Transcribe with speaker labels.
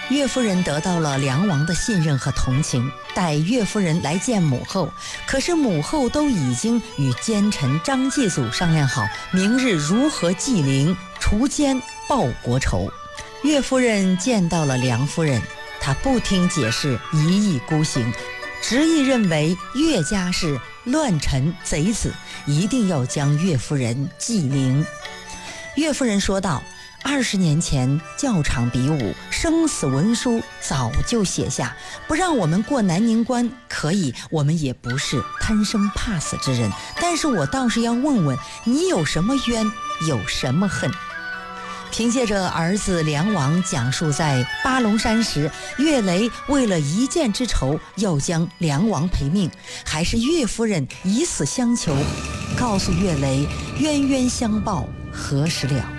Speaker 1: 岳夫人得到了梁王的信任和同情，待岳夫人来见母后，可是母后都已经与奸臣张继祖商量好明日如何祭陵除奸报国仇。岳夫人见到了梁夫人，她不听解释，一意孤行，执意认为岳家是乱臣贼子，一定要将岳夫人祭陵。岳夫人说道：“20年前教场比武，生死文书早就写下，不让我们过南宁关可以，我们也不是贪生怕死之人。但是我倒是要问问你有什么冤，有什么恨？”凭借着儿子梁王讲述在八龙山时，岳雷为了一箭之仇要将梁王赔命，还是岳夫人以死相求，告诉岳雷冤冤相报何时了。